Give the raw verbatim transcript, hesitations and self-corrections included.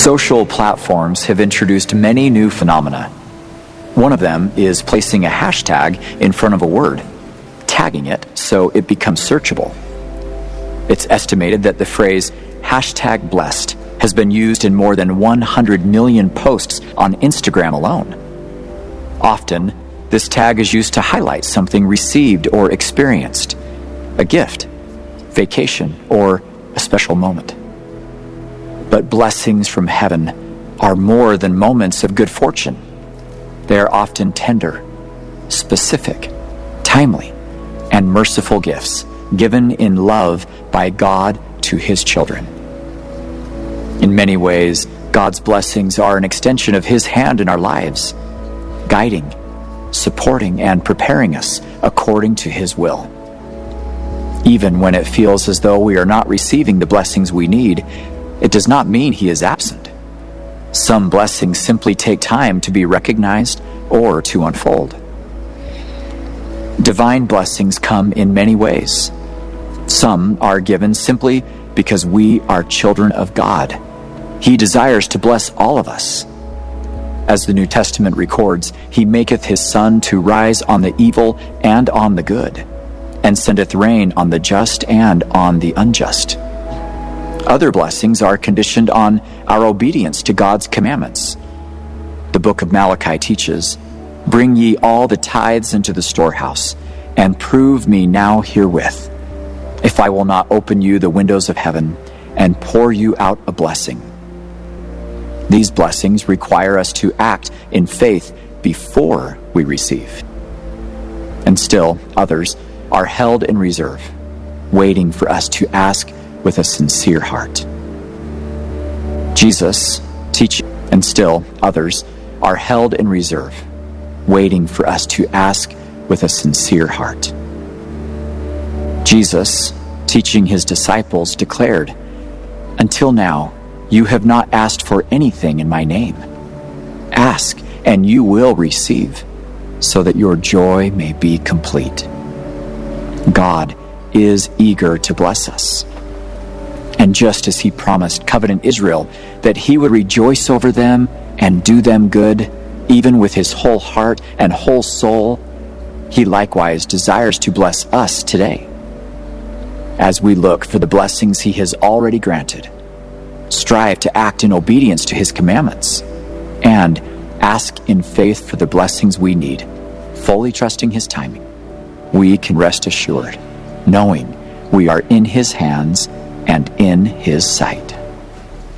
Social platforms have introduced many new phenomena. One of them is placing a hashtag in front of a word, tagging it so it becomes searchable. It's estimated that the phrase hashtag blessed has been used in more than one hundred million posts on Instagram alone. Often, this tag is used to highlight something received or experienced, a gift, vacation, or a special moment. But blessings from heaven are more than moments of good fortune. They are often tender, specific, timely, and merciful gifts given in love by God to His children. In many ways, God's blessings are an extension of His hand in our lives, guiding, supporting, and preparing us according to His will. Even when it feels as though we are not receiving the blessings we need, it does not mean He is absent. Some blessings simply take time to be recognized or to unfold. Divine blessings come in many ways. Some are given simply because we are children of God. He desires to bless all of us. As the New Testament records, He maketh His sun to rise on the evil and on the good, and sendeth rain on the just and on the unjust. Other blessings are conditioned on our obedience to God's commandments. The book of Malachi teaches, "Bring ye all the tithes into the storehouse, and prove me now herewith, if I will not open you the windows of heaven, and pour you out a blessing." These blessings require us to act in faith before we receive. And still, others are held in reserve, waiting for us to ask with a sincere heart. Jesus teaches, and still others are held in reserve, waiting for us to ask with a sincere heart. Jesus, teaching His disciples, declared, "Until now, you have not asked for anything in my name. Ask, and you will receive, so that your joy may be complete." God is eager to bless us. And just as He promised covenant Israel that He would rejoice over them and do them good, even with His whole heart and whole soul, He likewise desires to bless us today. As we look for the blessings He has already granted, strive to act in obedience to His commandments, and ask in faith for the blessings we need, fully trusting His timing, we can rest assured, knowing we are in His hands and in His sight.